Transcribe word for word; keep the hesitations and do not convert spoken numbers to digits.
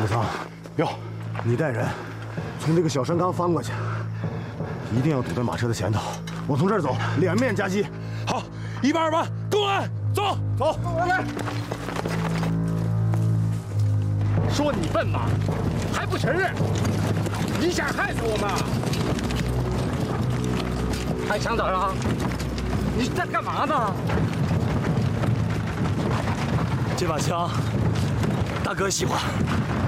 武桑，哟，你带人从这个小山岗翻过去，一定要堵在马车的前头。我从这儿走，两面夹击。 好，一班二班，跟我来，走走， 来。 说你笨吗？还不承认？你想害死我们？还想咋样？你在干嘛呢？ 这把枪，大哥喜欢。